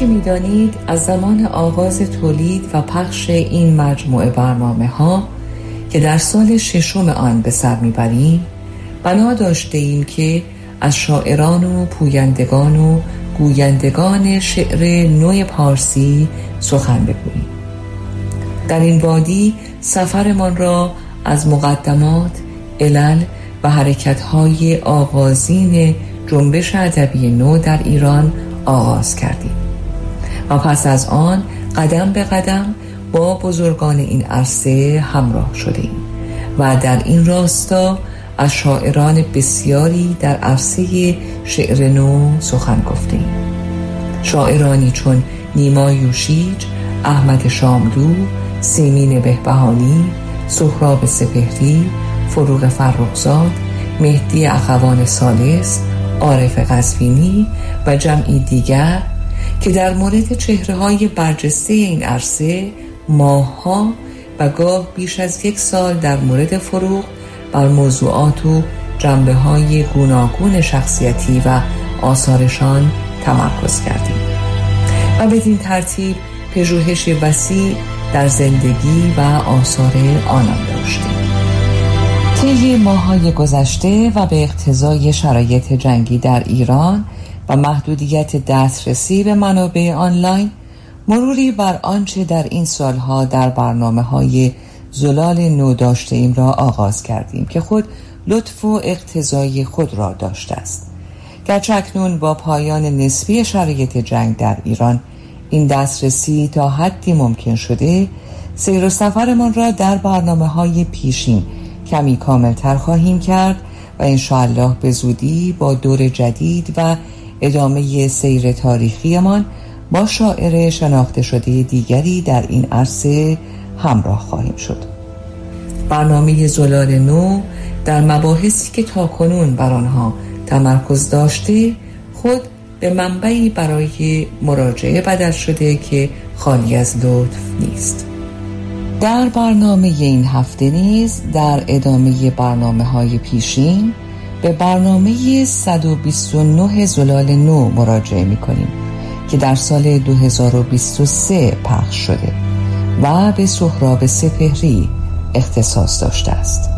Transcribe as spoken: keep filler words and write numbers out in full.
آنچه می‌دانید از زمان آغاز تولید و پخش این مجموعه برنامه‌ها که در سال ششم آن به سر می‌بریم، بنا داشته ایم که از شاعران و پویندگان و گویندگان شعر نو پارسی سخن بگوییم. در این وادی سفرمان را از مقدمات، علل و حرکت‌های آغازین جنبش ادبی نو در ایران آغاز کردیم و پس از آن قدم به قدم با بزرگان این عرصه همراه شدیم و در این راستا از شاعران بسیاری در عرصه شعر نو سخن گفتیم. شاعرانی چون نیما یوشیج، احمد شاملو، سیمین بهبهانی، سهراب سپهری، فروغ فرخزاد، مهدی اخوان ثالث، عارف قزوینی و جمعی دیگر که در مورد چهره‌های برجسته این عرصه ماه‌ها و گاه بیش از یک سال در مورد فروغ بر موضوعات و جنبه‌های گوناگون شخصیتی و آثارشان تمرکز کردیم و بدین ترتیب پژوهش وسیع در زندگی و آثار آنان داشتیم. طی ماه‌های گذشته و به اقتضای شرایط جنگی در ایران و محدودیت دسترسی به منابع آنلاین، مروری بر آنچه در این سالها در برنامه‌های زلال نو داشته ایم را آغاز کردیم که خود لطف و اقتضای خود را داشته است. گرچه اکنون با پایان نسبی شرایط جنگ در ایران این دسترسی تا حدی ممکن شده، سیر و سفرمان را در برنامه‌های پیشین کمی کاملتر خواهیم کرد و انشاءالله به زودی با دور جدید و ادامه سیر تاریخیمان با شاعر شناخته شده دیگری در این عرصه همراه خواهیم شد. برنامه زلال نو در مباحثی که تاکنون بر آنها تمرکز داشته خود به منبعی برای مراجعه بدل شده که خالی از لطف نیست. در برنامه این هفته نیز در ادامه برنامه‌های پیشین به برنامه صد و بیست و نه زلال نو مراجعه می‌کنیم که در سال دو هزار و بیست و سه پخش شده و به سهراب سپهری اختصاص داشته است.